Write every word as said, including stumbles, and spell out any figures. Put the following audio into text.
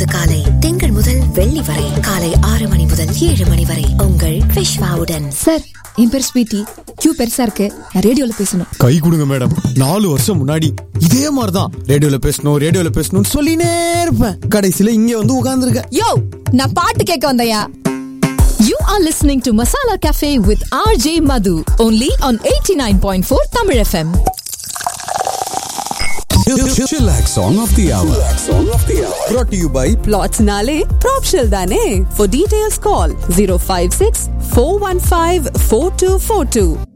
இப்போது காலை திங்கள் முதல் வெள்ளி வரை காலை ஆறு மணி முதல் ஏழு மணி வரை உங்கள் விஷ்வாவுடன். சார், என் பேர் ஸ்வீட்டி. கியூ பெருசா இருக்கு, நான் ரேடியோல பேசணும். கை கொடுங்க மேடம். நாலு வருஷம் முன்னாடி இதே மாதிரிதான் ரேடியோல பேசணும் ரேடியோல பேசணும்னு சொல்லினே இருப்பேன். கடைசியில இங்க வந்து உட்கார்ந்துருக்க. யோ, நான் பாட்டு கேட்க வந்தயா. You are listening to Masala Cafe with R J Madhu only on eighty-nine point four Tamil F M. Chillax song of the hour. Song of the hour. Brought to you by Plots Nale Propshell Dane. For details call zero five six four one five four two four two.